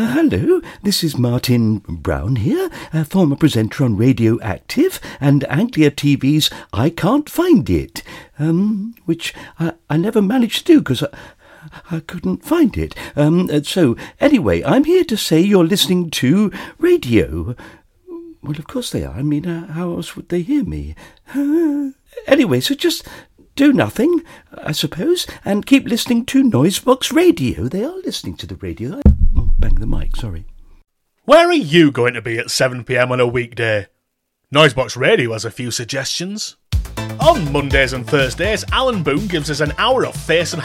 Hello, this is Martin Brown here, a former presenter on Radioactive and Anglia TV's I Can't Find It, which I never managed to do because I couldn't find it. So, anyway, I'm here to say you're listening to radio. Well, of course they are. I mean, how else would they hear me? Anyway, so just do nothing, I suppose, and keep listening to Noisebox Radio. They are listening to the radio. Bang the mic, sorry. Where are you going to be at 7 p.m. on a weekday? Noisebox Radio has a few suggestions. On Mondays and Thursdays, Alan Boone gives us an hour of face and